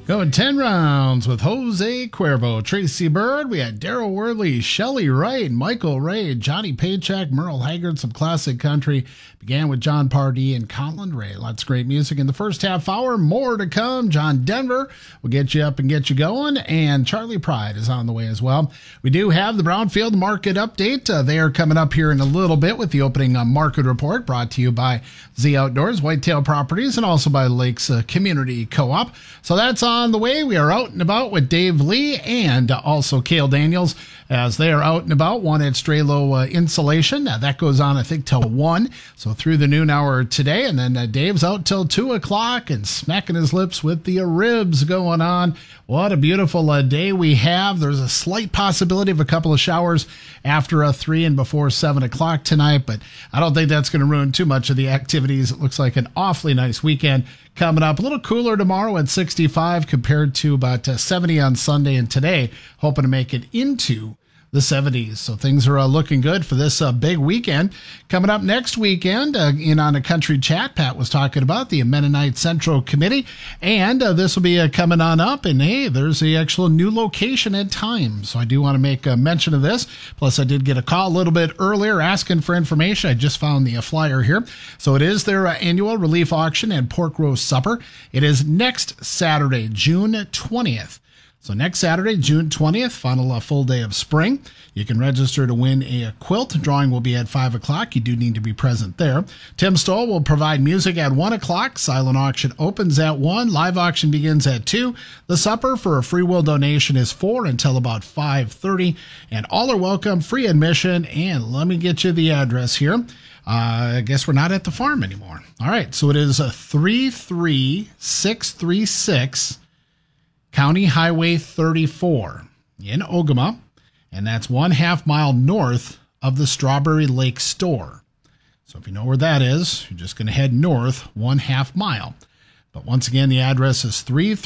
Going 10 rounds with Jose Cuervo, Tracy Bird. We had Daryl Worley, Shelley Wright, Michael Ray, Johnny Paycheck, Merle Haggard, some classic country. Began with John Pardee and Colin Ray. Lots of great music in the first half hour. More to come. John Denver will get you up and get you going. And Charlie Pride is on the way as well. We do have the Brownfield Market Update. They are coming up here in a little bit with the opening market report brought to you by Z Outdoors, Whitetail Properties, and also by Lakes Community Co-op. So that's on the way. We are out and about with Dave Lee and also Cale Daniels as they are out and about. One at Strelo Insulation. That goes on, I think, till 1. So through the noon hour today. And then Dave's out till 2 o'clock and smacking his lips with the ribs going on. What a beautiful day we have. There's a slight possibility of a couple of showers after 3 and before 7 o'clock tonight, but I don't think that's going to ruin too much of the activities. It looks like an awfully nice weekend coming up. A little cooler tomorrow at 65 compared to about 70 on Sunday, and today hoping to make it into the 70s. So things are looking good for this big weekend. Coming up next weekend, in On a Country Chat, Pat was talking about the Mennonite Central Committee, and this will be coming on up. And hey, there's the actual new location and time. So I do want to make a mention of this. Plus, I did get a call a little bit earlier asking for information. I just found the flyer here. So it is their annual relief auction and pork roast supper. It is next Saturday, June 20th. So next Saturday, June 20th, final full day of spring. You can register to win a quilt. Drawing will be at 5 o'clock. You do need to be present there. Tim Stoll will provide music at 1 o'clock. Silent auction opens at 1. Live auction begins at 2. The supper for a free will donation is 4 until about 5:30. And all are welcome, free admission. And let me get you the address here. I guess we're not at the farm anymore. All right, so it is 33636 County Highway 34 in Ogama, and that's 1/2 mile north of the Strawberry Lake store. So if you know where that is, you're just going to head north 1/2 mile. But once again, the address is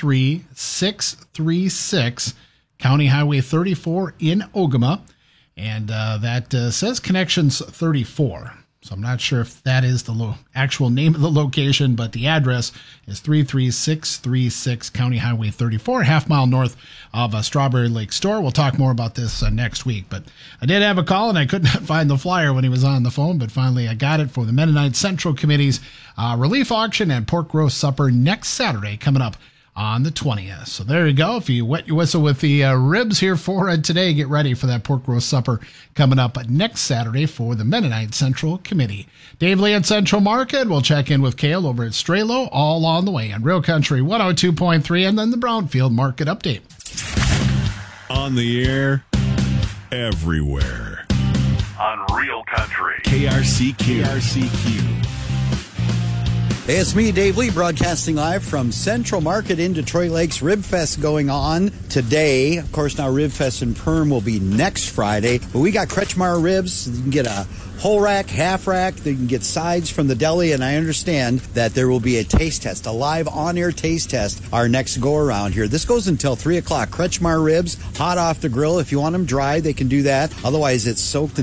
33636 County Highway 34 in Ogama, and that says Connections 34. So I'm not sure if that is the actual name of the location, but the address is 33636 County Highway 34, 1/2 mile north of Strawberry Lake store. We'll talk more about this next week. But I did have a call, and I could not find the flyer when he was on the phone, but finally I got it for the Mennonite Central Committee's relief auction and pork roast supper next Saturday coming up on the 20th. So there you go. If you wet your whistle with the ribs here for today, get ready for that pork roast supper coming up next Saturday for the Mennonite Central Committee. Dave Lee at Central Market. We'll check in with Cale over at Strelo, all on the way on Real Country 102.3, and then the Brownfield Market Update. On the air, everywhere. On Real Country. KRCQ. Hey, it's me, Dave Lee, broadcasting live from Central Market in Detroit Lakes. Rib Fest going on today. Of course, now Rib Fest in Perm will be next Friday. But we got Kretschmar ribs. You can get a whole rack, half rack. You can get sides from the deli. And I understand that there will be a taste test, a live on-air taste test, our next go-around here. This goes until 3 o'clock. Kretschmar ribs, hot off the grill. If you want them dry, they can do that. Otherwise, it's soaked in